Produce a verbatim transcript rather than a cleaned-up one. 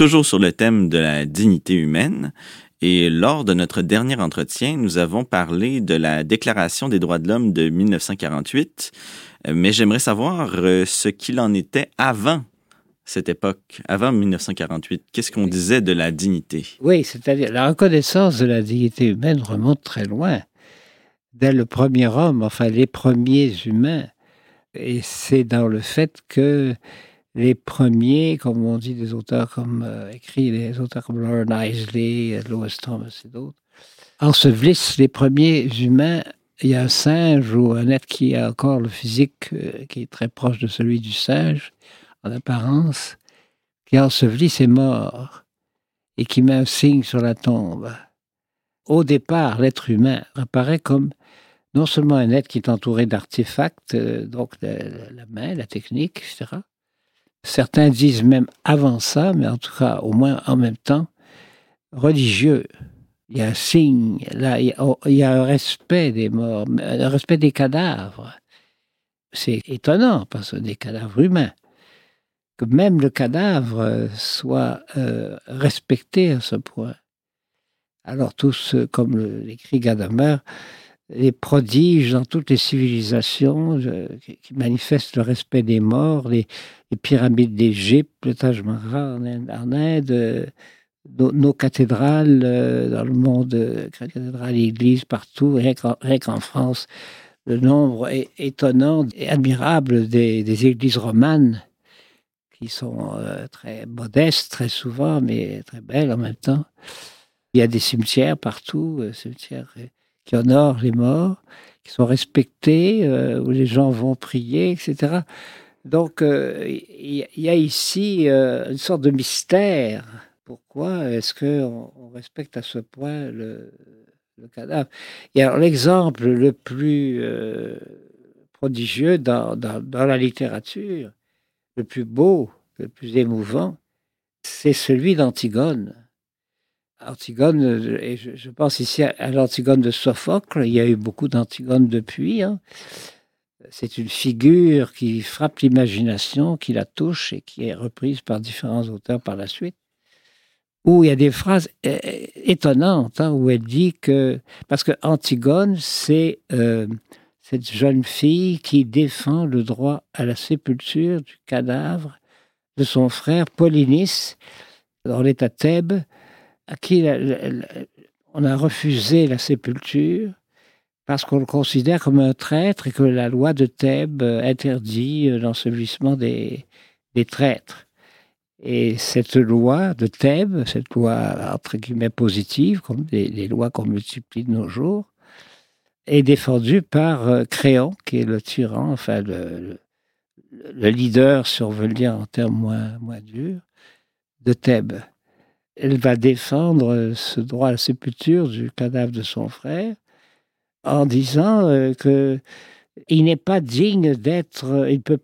toujours sur le thème de la dignité humaine. Et lors de notre dernier entretien, nous avons parlé de la Déclaration des droits de l'homme de mille neuf cent quarante-huit, mais j'aimerais savoir ce qu'il en était avant cette époque, avant mille neuf cent quarante-huit. Qu'est-ce qu'on disait de la dignité? Oui, c'est-à-dire la reconnaissance de la dignité humaine remonte très loin, dès le premier homme, enfin les premiers humains. Et c'est dans le fait que les premiers, comme on dit des auteurs comme euh, écrit des auteurs comme Lauren Isley, Lois Thomas et d'autres, ensevelissent les premiers humains. Il y a un singe ou un être qui a encore le physique euh, qui est très proche de celui du singe, en apparence, qui ensevelit ses morts et qui met un signe sur la tombe. Au départ, l'être humain apparaît comme non seulement un être qui est entouré d'artefacts, euh, donc la, la main, la technique, et cetera. Certains disent même avant ça, mais en tout cas, au moins en même temps, religieux. Il y a un signe, là, il y a, il y a un respect des morts, un respect des cadavres. C'est étonnant, parce que des cadavres humains, que même le cadavre soit euh, respecté à ce point. Alors tous, comme l'écrit Gadamer, les prodiges dans toutes les civilisations euh, qui, qui manifestent le respect des morts, les, les pyramides d'Égypte, le Taj Mahal en Inde, en Inde euh, nos, nos cathédrales euh, dans le monde, euh, cathédrales et églises partout, rien qu'en, rien qu'en France, le nombre est étonnant et admirable des, des églises romanes qui sont euh, très modestes très souvent, mais très belles en même temps. Il y a des cimetières partout, euh, cimetières euh, qui honorent les morts, qui sont respectés, euh, où les gens vont prier, et cetera. Donc, euh, il y a ici euh, une sorte de mystère. Pourquoi est-ce qu'on on respecte à ce point le, le cadavre? Et alors, l'exemple le plus euh, prodigieux dans, dans, dans la littérature, le plus beau, le plus émouvant, c'est celui d'Antigone. Antigone, et je, je pense ici à, à l'Antigone de Sophocle, il y a eu beaucoup d'Antigones depuis. Hein. C'est une figure qui frappe l'imagination, qui la touche et qui est reprise par différents auteurs par la suite. Où il y a des phrases étonnantes, hein, où elle dit que... Parce que Antigone, c'est euh, cette jeune fille qui défend le droit à la sépulture du cadavre de son frère Polynice, dans l'État Thèbes, à qui la, la, la, on a refusé la sépulture parce qu'on le considère comme un traître et que la loi de Thèbes interdit l'ensevelissement des, des traîtres. Et cette loi de Thèbes, cette loi entre guillemets positive, comme les, les lois qu'on multiplie de nos jours, est défendue par Créon, qui est le tyran, enfin le, le, le leader, si on veut le dire en termes moins, moins durs, de Thèbes. Elle va défendre ce droit à la sépulture du cadavre de son frère en disant euh, qu'il n'est pas digne d'être, il peut,